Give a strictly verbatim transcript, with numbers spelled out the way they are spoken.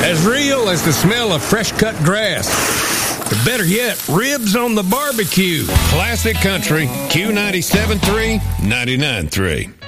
As real as the smell of fresh-cut grass. Or better yet, ribs on the barbecue. Classic Country, Q ninety-seven point three, ninety-nine point three.